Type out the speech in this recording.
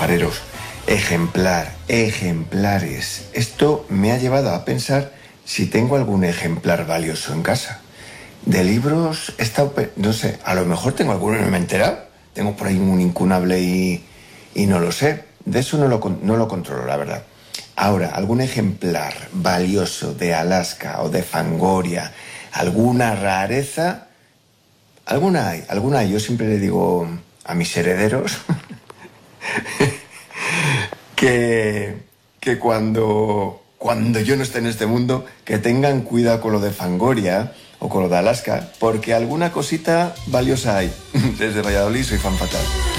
ejemplareros. Ejemplares. Esto me ha llevado a pensar si tengo algún ejemplar valioso en casa. De libros he estado, no sé, a lo mejor tengo alguno y no me he enterado. Tengo por ahí un incunable y no lo sé. De eso no lo controlo, la verdad. Ahora, algún ejemplar valioso de Alaska o de Fangoria, alguna rareza, alguna hay. Yo siempre le digo a mis herederos que cuando yo no esté en este mundo, que tengan cuidado con lo de Fangoria o con lo de Alaska, porque alguna cosita valiosa hay. Desde Valladolid soy fan fatal.